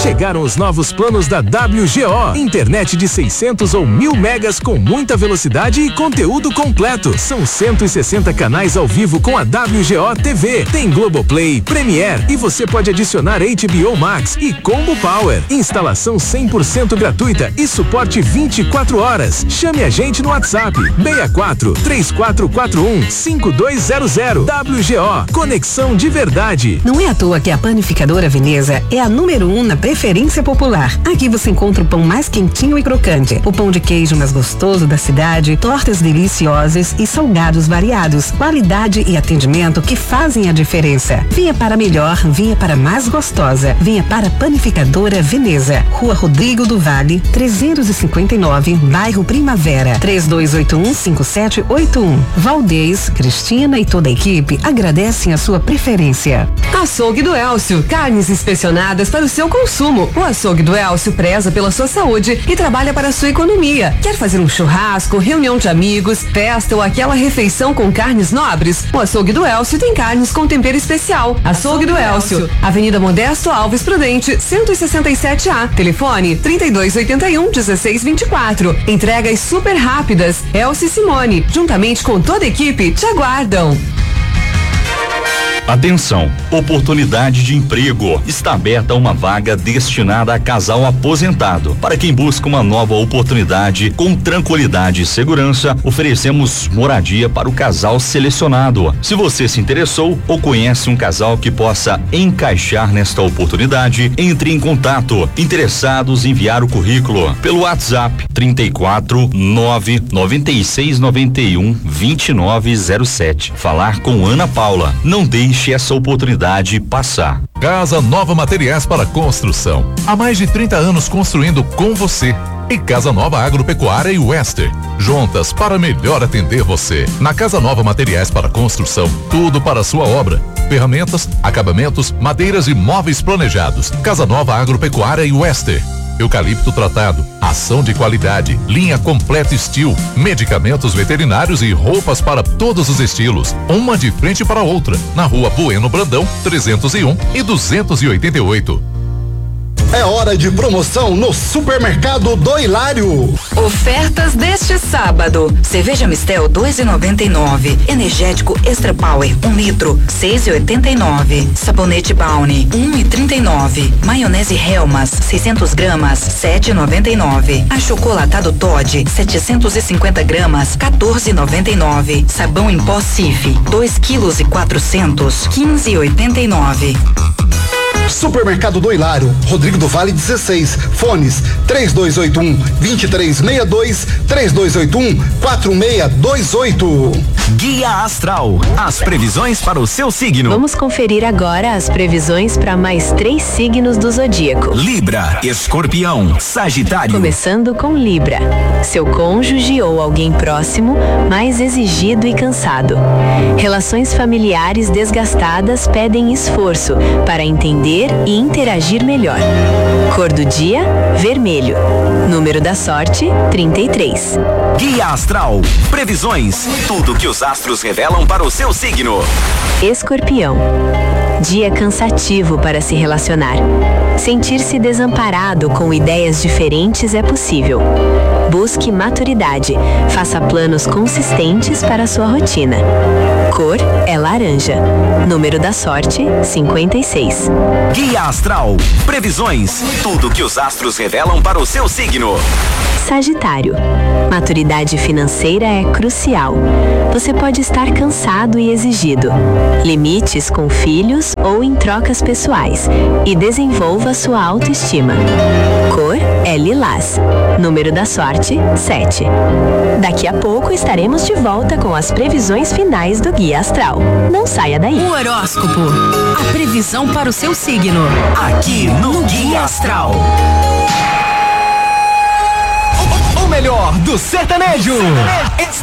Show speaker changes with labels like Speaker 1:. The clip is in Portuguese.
Speaker 1: Chegaram os novos planos da WGO. Internet de 600 ou 1000 megas com muita velocidade e conteúdo completo. São 160 canais ao vivo com a WGO TV. Tem Globoplay, Premiere e você pode adicionar HBO Max e Combo Power. Instalação 100% gratuita e suporte 24 horas. Chame a gente no WhatsApp 64 3441 5200. WGO, conexão de verdade.
Speaker 2: Não é à toa que a Panificadora Veneza é a número 1 na preferência popular. Aqui você encontra o pão mais quentinho e crocante, o pão de queijo mais gostoso da cidade, tortas deliciosas e salgados variados. Qualidade e atendimento que fazem a diferença. Venha para melhor, venha para mais gostosa. Venha para a Panificadora Veneza. Rua Rodrigo do Vale, 359, bairro Primavera, 3281-5781. Valdez, Cristina e toda a equipe agradecem a sua preferência.
Speaker 3: Açougue do Elcio, carnes inspecionadas para o seu consumo. O Açougue do Elcio preza pela sua saúde e trabalha para a sua economia. Quer fazer um churrasco, reunião de amigos, festa ou aquela refeição com carnes nobres? O Açougue do Elcio tem carnes com tempero especial. Açougue do Elcio, Avenida Modesto Alves Prudente, 167A. Telefone 3281-1624. Entregas super rápidas. Elcio e Simone, juntamente com toda a equipe, te aguardam.
Speaker 4: Atenção, oportunidade de emprego. Está aberta uma vaga destinada a casal aposentado. Para quem busca uma nova oportunidade com tranquilidade e segurança, oferecemos moradia para o casal selecionado. Se você se interessou ou conhece um casal que possa encaixar nesta oportunidade, entre em contato. Interessados, enviar o currículo pelo WhatsApp 34 996 91 2907. Falar com Ana Paula. Não deixe essa oportunidade passar.
Speaker 5: Casa Nova Materiais para Construção. Há mais de 30 anos construindo com você. E Casa Nova Agropecuária e Wester. Juntas para melhor atender você. Na Casa Nova Materiais para Construção, tudo para a sua obra. Ferramentas, acabamentos, madeiras e móveis planejados. Casa Nova Agropecuária e Wester. Eucalipto tratado, ação de qualidade, linha completa Steel, medicamentos veterinários e roupas para todos os estilos, uma de frente para a outra, na Rua Bueno Brandão, 301 e 288.
Speaker 6: É hora de promoção no Supermercado do Hilário.
Speaker 7: Ofertas deste sábado: cerveja Mistel 2,99, energético Extra Power 1 litro 6,89, sabonete Bounty 1,39, maionese Helmas 600 gramas 7,99, achocolatado Toddy 750 gramas 14,99, sabão em pó Cif 2 quilos e 400 15,89.
Speaker 6: Supermercado do Hilário, Rodrigo do Vale 16, fones 3281-2362, 3281-4628.
Speaker 8: Guia Astral, as previsões para o seu signo.
Speaker 9: Vamos conferir agora as previsões para mais 3 signos do zodíaco:
Speaker 8: Libra, Escorpião, Sagitário.
Speaker 9: Começando com Libra. Seu cônjuge ou alguém próximo mais exigido e cansado. Relações familiares desgastadas pedem esforço para entender e interagir melhor. Cor do dia: vermelho. Número da sorte: 33.
Speaker 8: Guia Astral, previsões, tudo que os astros revelam para o seu signo.
Speaker 9: Escorpião. Dia cansativo para se relacionar. Sentir-se desamparado com ideias diferentes é possível. Busque maturidade. Faça planos consistentes para a sua rotina. Cor é laranja. Número da sorte: 56.
Speaker 8: Guia Astral, previsões, tudo que os astros revelam para o seu signo.
Speaker 9: Sagitário. Maturidade financeira é crucial. Você pode estar cansado e exigido. Limites com filhos ou em trocas pessoais e desenvolva sua autoestima. Cor é lilás. Número da sorte: 7. Daqui a pouco estaremos de volta com as previsões finais do Guia Astral. Não saia daí.
Speaker 2: O horóscopo, a previsão para o seu signo.
Speaker 8: Aqui no Guia Astral.
Speaker 10: O melhor do sertanejo.